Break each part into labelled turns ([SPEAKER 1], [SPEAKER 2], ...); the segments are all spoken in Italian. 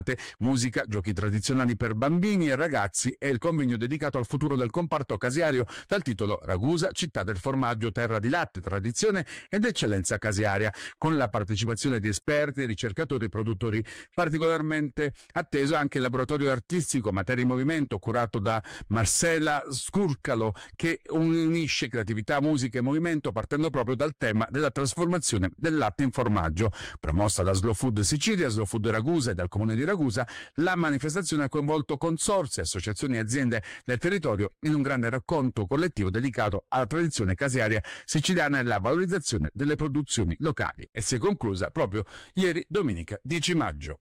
[SPEAKER 1] musica, giochi tradizionali per bambini e ragazzi e il convegno dedicato al futuro del comparto caseario dal titolo Ragusa, città del formaggio, terra di latte, tradizione ed eccellenza casearia, con la partecipazione di esperti, ricercatori e produttori. Particolarmente atteso anche il laboratorio artistico Materia in Movimento, curato da Marcela Scurcalo, che unisce creatività, musica e movimento partendo proprio dal tema della trasformazione del latte in formaggio. Promossa da Slow Food Sicilia, Slow Food Ragusa e dal Comune di Ragusa, la manifestazione ha coinvolto consorzi, associazioni e aziende del territorio in un grande racconto collettivo dedicato alla tradizione casearia siciliana e alla valorizzazione delle produzioni locali, e si è conclusa proprio ieri, domenica 10 maggio.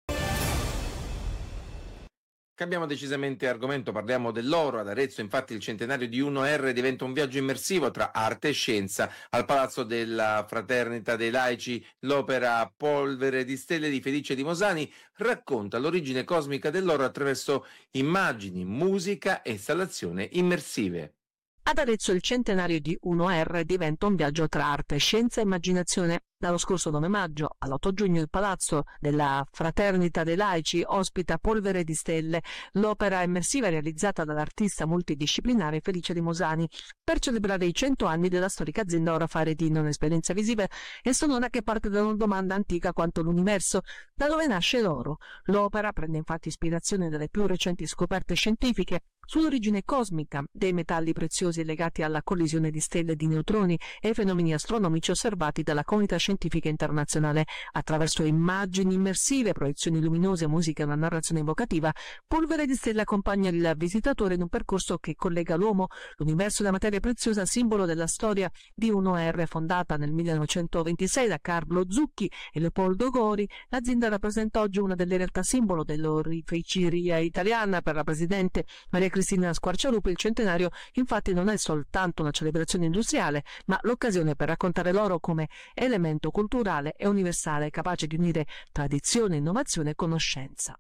[SPEAKER 2] Cambiamo decisamente argomento, parliamo dell'oro. Ad Arezzo, infatti, il centenario di 1R diventa un viaggio immersivo tra arte e scienza. Al Palazzo della Fraternità dei Laici, l'opera Polvere di Stelle di Felice Di Mosani racconta l'origine cosmica dell'oro attraverso immagini, musica e installazioni immersive.
[SPEAKER 3] Ad Arezzo il centenario di 1R diventa un viaggio tra arte, scienza e immaginazione. Dallo scorso 9 maggio all'8 giugno il Palazzo della Fraternità dei Laici ospita Polvere di Stelle, l'opera immersiva realizzata dall'artista multidisciplinare Felice Di Mosani per celebrare i 100 anni della storica azienda Ora Fare di un'esperienza visiva e sonora che parte da una domanda antica quanto l'universo: da dove nasce l'oro? L'opera prende infatti ispirazione dalle più recenti scoperte scientifiche sull'origine cosmica dei metalli preziosi legati alla collisione di stelle di neutroni e fenomeni astronomici osservati dalla comunità scientifica internazionale. Attraverso immagini immersive, proiezioni luminose, musica e una narrazione evocativa, Polvere di Stelle accompagna il visitatore in un percorso che collega l'uomo, l'universo e la materia preziosa, simbolo della storia di 1R, fondata nel 1926 da Carlo Zucchi e Leopoldo Gori. L'azienda rappresenta oggi una delle realtà simbolo dell'oreficeria italiana. Per la presidente Maria Cristina Squarcialupo il centenario infatti non è soltanto una celebrazione industriale, ma l'occasione per raccontare l'oro come elemento culturale e universale capace di unire tradizione, innovazione e conoscenza.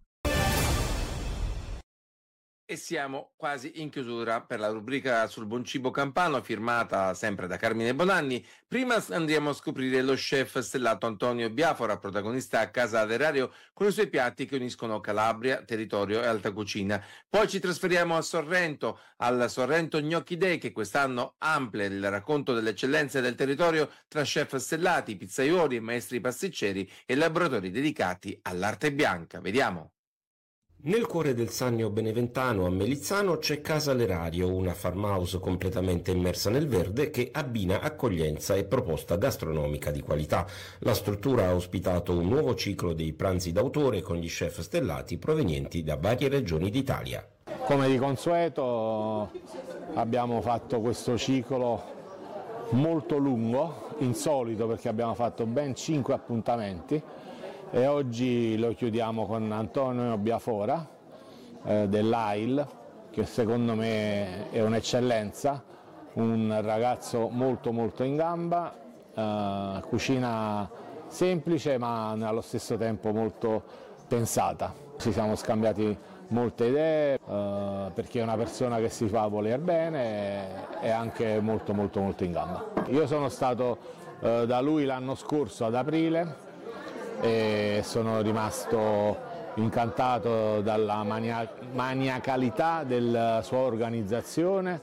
[SPEAKER 2] E siamo quasi in chiusura per la rubrica sul buon cibo campano, firmata sempre da Carmine Bonanni. Prima andiamo a scoprire lo chef stellato Antonio Biafora, protagonista a Casa All'Erario, con i suoi piatti che uniscono Calabria, territorio e alta cucina. Poi ci trasferiamo a Sorrento, al Sorrento Gnocchi Day, che quest'anno amplia il racconto delle eccellenze del territorio tra chef stellati, pizzaioli, maestri pasticceri e laboratori dedicati all'arte bianca. Vediamo.
[SPEAKER 4] Nel cuore del Sannio beneventano, a Melizzano, c'è Casa L'Erario, una farmhouse completamente immersa nel verde che abbina accoglienza e proposta gastronomica di qualità. La struttura ha ospitato un nuovo ciclo dei pranzi d'autore con gli chef stellati provenienti da varie regioni d'Italia.
[SPEAKER 5] Come di consueto abbiamo fatto questo ciclo molto lungo, insolito perché abbiamo fatto ben 5 appuntamenti. E oggi lo chiudiamo con Antonio Biafora dell'AIL, che secondo me è un'eccellenza, un ragazzo molto in gamba, cucina semplice ma allo stesso tempo molto pensata. Ci siamo scambiati molte idee perché è una persona che si fa voler bene e anche molto in gamba. Io sono stato da lui l'anno scorso ad aprile e sono rimasto incantato dalla maniacalità della sua organizzazione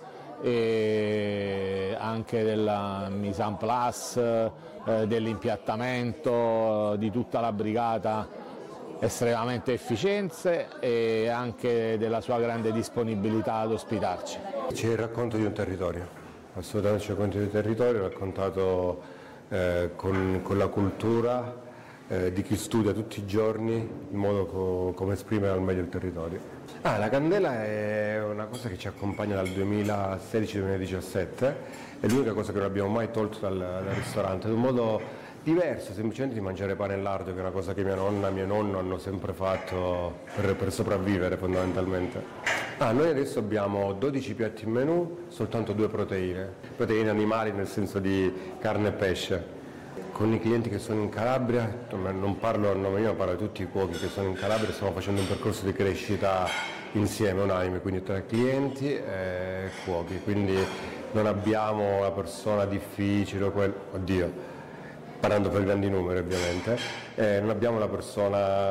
[SPEAKER 5] e anche della mise en place, dell'impiattamento, di tutta la brigata estremamente efficienze e anche della sua grande disponibilità ad ospitarci.
[SPEAKER 6] C'è il racconto di un territorio, assolutamente c'è il racconto di un territorio raccontato con la cultura di chi studia tutti i giorni in modo come esprimere al meglio il territorio. La candela è una cosa che ci accompagna dal 2016-2017, è l'unica cosa che non abbiamo mai tolto dal ristorante, è un modo diverso semplicemente di mangiare pane e lardo, che è una cosa che mia nonna e mio nonno hanno sempre fatto per sopravvivere fondamentalmente. Noi adesso abbiamo 12 piatti in menù, soltanto 2 proteine animali nel senso di carne e pesce. Con i clienti che sono in Calabria, non parlo a nome mio, parlo di tutti i cuochi che sono in Calabria, stiamo facendo un percorso di crescita insieme, unanime, quindi tra clienti e cuochi, quindi non abbiamo una persona difficile, oddio, parlando per grandi numeri ovviamente, non abbiamo la persona